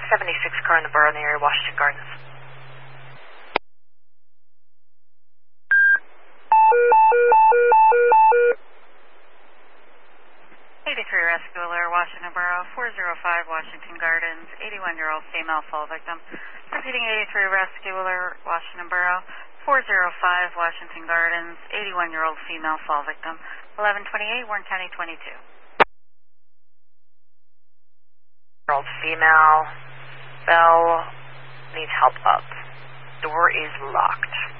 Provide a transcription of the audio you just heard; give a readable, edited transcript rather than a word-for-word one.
76 car in the borough in the area of Washington Gardens. 83 Rescue Alert, Washington Borough, 405 Washington Gardens, 81-year-old female fall victim. Repeating 83 Rescue Alert, Washington Borough, 405 Washington Gardens, 81-year-old female fall victim. 1128, Warren County 22. Year-old female, Bell needs help up. Door is locked.